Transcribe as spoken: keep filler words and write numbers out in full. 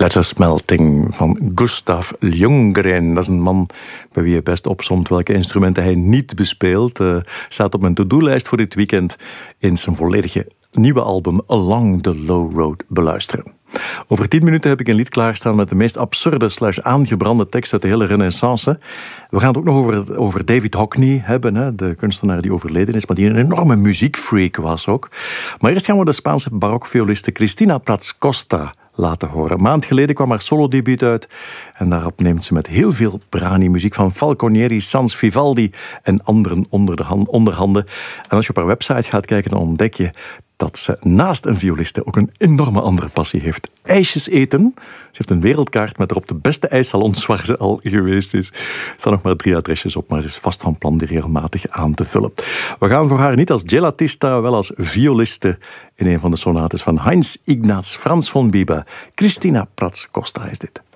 Letters Melting van Gustav Ljunggren. Dat is een man bij wie je best opsomt welke instrumenten hij niet bespeelt. Uh, staat op mijn to-do-lijst voor dit weekend in zijn volledige nieuwe album Along the Low Road beluisteren. Over tien minuten heb ik een lied klaarstaan met de meest absurde slash aangebrande tekst uit de hele Renaissance. We gaan het ook nog over, over David Hockney hebben, hè, de kunstenaar die overleden is, maar die een enorme muziekfreak was ook. Maar eerst gaan we de Spaanse barokvioliste Cristina Prats Costa laten horen. Een maand geleden kwam haar solodebuut uit en daarop neemt ze met heel veel brani-muziek van Falconieri, Sans Vivaldi en anderen onder de hand, onderhanden. En als je op haar website gaat kijken, dan ontdek je dat ze naast een violiste ook een enorme andere passie heeft. Ijsjes eten. Ze heeft een wereldkaart met erop de beste ijssalons waar ze al geweest is. Er staan nog maar drie adresjes op, maar ze is vast van plan die regelmatig aan te vullen. We gaan voor haar niet als gelatista, wel als violiste in een van de sonates van Heinz Ignaz Franz von Bieber. Cristina Prats Costa is dit.